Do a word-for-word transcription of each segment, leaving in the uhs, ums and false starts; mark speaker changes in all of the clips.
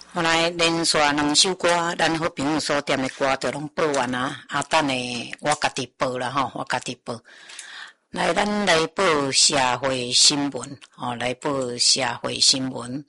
Speaker 1: 后来连续两首歌，咱好朋友所点的歌就拢播完啊。啊，等下我家己报啦吼，我家己报。来，咱来报社会新闻，吼、哦，来报社会新闻。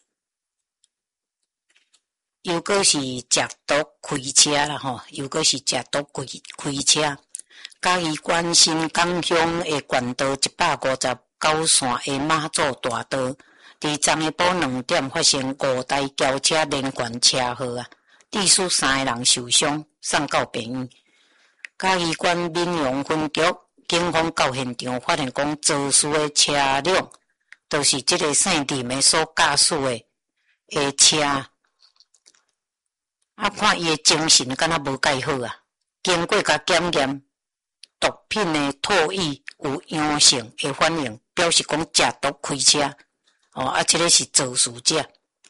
Speaker 1: 又搁是食毒开车啦吼，又搁是食毒开开车。嘉义县新港乡的县道一百五十九线的马祖大道。伫昨下晡两点发生五台轿车连环车祸啊，致使三个人受伤，送到病院。嘉义县民用分局警方到现场发现讲肇事的车辆，就是这个姓林的所驾驶的的车，啊看伊的精神敢若无介好啊，经过甲检验，毒品的唾液有阳性的反应，表示讲食毒开车。哦，啊，这个是肇事者。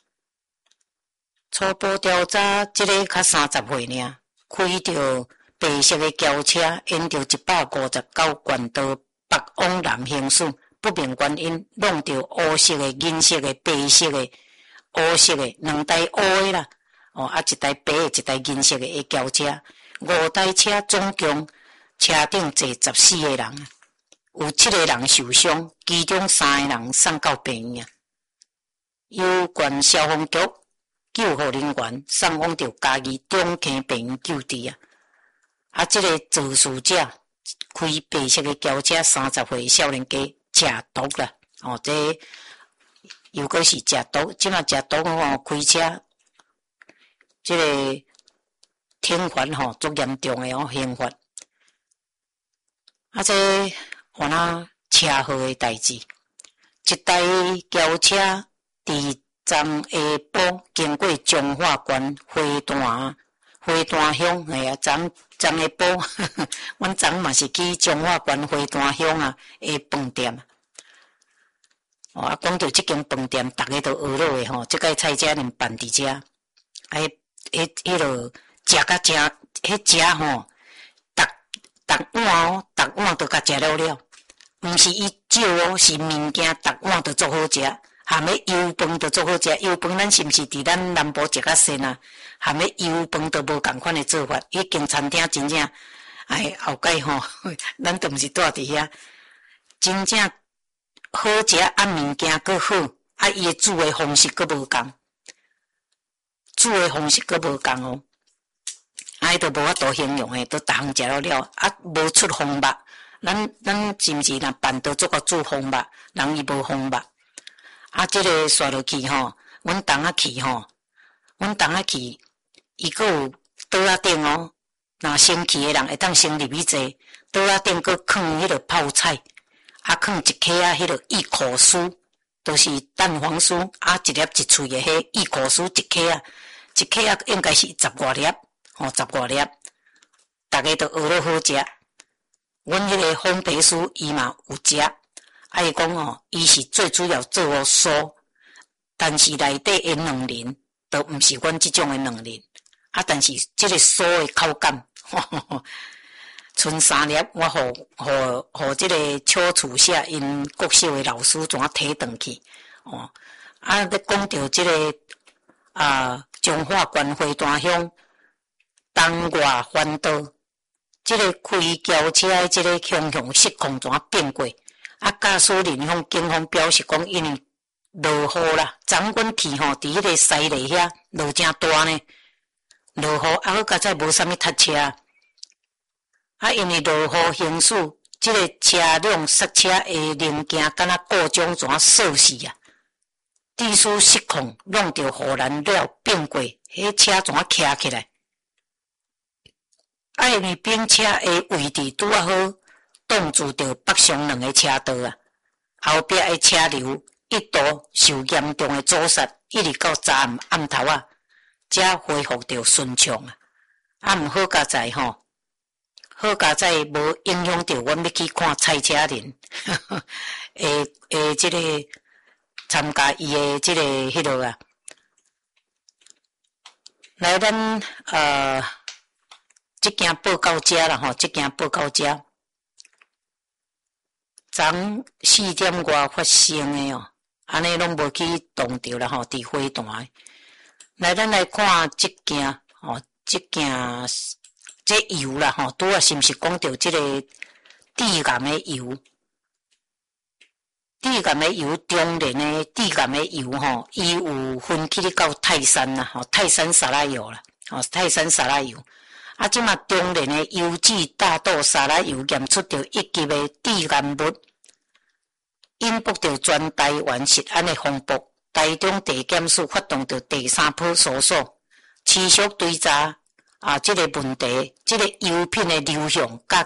Speaker 1: 初步调查，这个才三十岁尔，开着白色的轿车，沿着一百五十九县道北往南行驶，不明原因弄着乌色的、银色的、白色的、乌色的两台乌的啦。哦，啊，一台白的，一台银色的的轿车，五台车总共车顶坐十四个人，有七个人受伤，其中三个人送到病院。由县消防局救护人员送往到嘉义中坑病院救治啊！啊，这个肇事者开白色的轿车，三十岁少年家食毒啦！哦，这又搁是食毒，即马食毒吼，开车这个天罚吼足严重的哦，刑罚。啊，这换啊车祸的代志，一台轿车。伫昨下晡经过彰化县花坛花坛乡，哎呀，昨昨下晡，阮昨嘛是去彰化县花坛乡啊的饭店。哦，啊，讲到即间饭店，逐个都学落的吼，即个菜车连办伫遮，啊，迄迄迄落食甲正，迄食吼，逐逐碗哦，逐碗都甲食了了，毋是伊少哦，是物件逐碗都足好食。含迄油饭都足好食，油饭咱是毋是伫咱南部食较鲜啊？含迄油饭都无共款的做法，迄间餐厅真正，哎，后摆吼，咱都毋是住伫遐，真正好食啊，物件佫好，啊，伊的煮的方式佫无共，煮的方式佫无共哦，啊，迄都无法度形容诶，都逐项食了了，啊，无出风肉，咱咱是毋是若办到做个煮风肉，人伊无风肉。啊，这个刷落去吼，阮当啊去吼，阮当啊去，伊佫有桌仔顶哦，若生气的人会当先入去坐，桌仔顶佫放迄个泡菜，啊，放一颗啊，迄个益口酥，就是蛋黄酥，啊，一粒一喙的迄益口酥一颗啊，一颗啊应该是十外粒，吼、哦，十外粒，逐个都学了好食。阮迄个红白酥伊嘛有食。啊，伊讲哦，伊是最主要做互酥，但是内底的卵磷都毋是阮即种的卵磷。啊，但是即个酥的口感，呵呵呵剩三粒，我互互互即个小厨舍因国小的老师怎啊摕转去？哦，啊，咧讲到即个啊，彰化县花坛乡东外环道，即个开轿车的即个方向失控怎啊变过？啊，驾驶人方警方表示讲，因为落雨啦，昨阮去吼，伫迄个西螺遐落真大呢，落雨啊，好佳哉无啥物塞车，啊，因为落雨行驶，即、这个车辆刹车的零件敢若故障怎锁死啊，致使失控，弄着护栏了变过，迄车怎啊徛起来？啊，因为并车的位置拄啊好。挡住着北上两个车道啊，后壁的车流一度受严重的阻塞，一直到昨暗暗头啊，才恢复着顺畅啊。啊，毋好佳哉吼，好佳哉无影响着阮要去看赛车人，诶诶，即、这个参加伊的即、这个迄落啊，来咱呃，即件报到遮啦吼，即件报到遮。昨四点外发生的哦，安尼拢无去动着啦吼，伫花坛。 来，咱来看即件吼，即件这油啦吼，拄啊是毋是讲到即个致癌的油？致癌的油，中年的致癌的油吼，伊有分起哩到泰山啦，吼，泰山沙拉油啦，吼，泰山沙拉油。啊，即嘛中年的优质大豆沙拉油验出着一级的致癌物，引爆着全台湾食安的风暴。台中地检署发动着第三波搜索，持续追查啊，即、这个问题，即、这个油品的流向甲